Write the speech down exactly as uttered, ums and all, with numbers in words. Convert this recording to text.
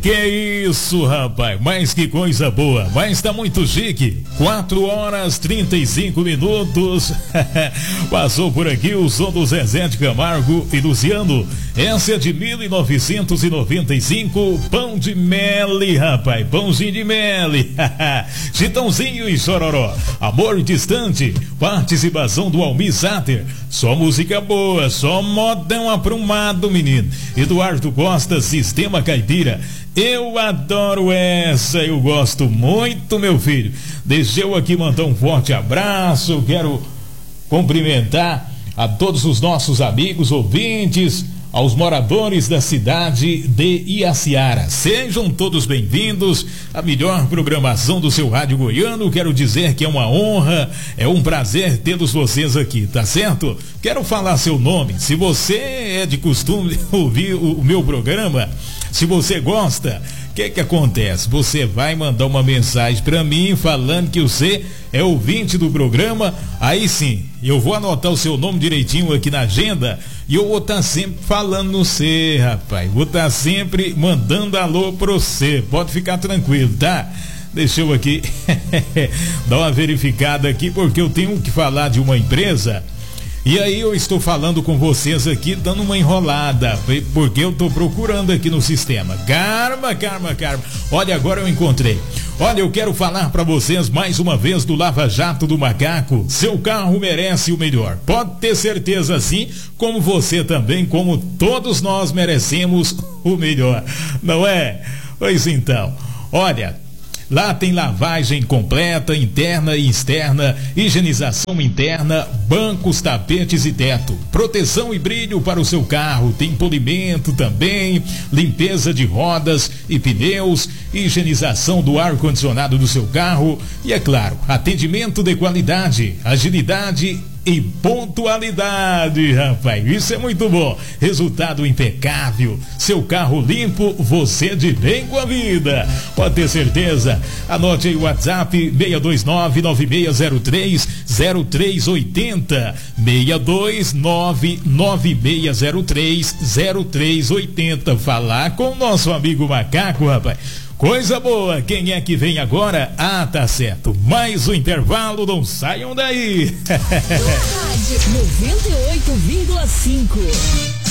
Que isso, rapaz, mas que coisa boa, mas tá muito chique. Quatro horas trinta e cinco minutos. Passou por aqui o som do Zezé de Camargo e Luciano. Essa é de mil novecentos e noventa e cinco. Pão de mele, rapaz, pãozinho de mele. Chitãozinho e Chororó. Amor distante. Participação do Almir Sater. Só música boa, só modão aprumado, menino. Eduardo Costa, Sistema Caipira. Eu adoro essa, eu gosto muito, meu filho. Deixa eu aqui mandar um forte abraço. Quero cumprimentar a todos os nossos amigos, ouvintes, aos moradores da cidade de Iaciara. Sejam todos bem-vindos à melhor programação do seu rádio goiano. Quero dizer que é uma honra, é um prazer tê-los vocês aqui, tá certo? Quero falar seu nome. Se você é de costume ouvir o, o meu programa, se você gosta, o que que acontece? Você vai mandar uma mensagem para mim falando que você é ouvinte do programa. Aí sim, eu vou anotar o seu nome direitinho aqui na agenda e eu vou estar sempre falando no você, rapaz. Vou estar sempre mandando alô para você. Pode ficar tranquilo, tá? Deixa eu aqui dar uma verificada aqui, porque eu tenho que falar de uma empresa. E aí eu estou falando com vocês aqui, dando uma enrolada, porque eu estou procurando aqui no sistema. Calma, calma, calma. Olha, agora eu encontrei. Olha, eu quero falar para vocês mais uma vez do Lava Jato do Macaco. Seu carro merece o melhor. Pode ter certeza, assim, como você também, como todos nós merecemos o melhor. Não é? Pois então, olha... Lá tem lavagem completa, interna e externa, higienização interna, bancos, tapetes e teto, proteção e brilho para o seu carro, tem polimento também, limpeza de rodas e pneus, higienização do ar-condicionado do seu carro e, é claro, atendimento de qualidade, agilidade e pontualidade, rapaz, isso é muito bom. Resultado impecável, seu carro limpo, você de bem com a vida, pode ter certeza. Anote aí o WhatsApp seis dois nove, nove seis zero três, zero três oito zero, seis dois nove, nove seis zero três, zero três oito zero. Falar com o nosso amigo Macaco, rapaz, coisa boa. Quem é que vem agora? Ah, tá certo. Mais um intervalo, não saiam daí. Rádio noventa e oito vírgula cinco.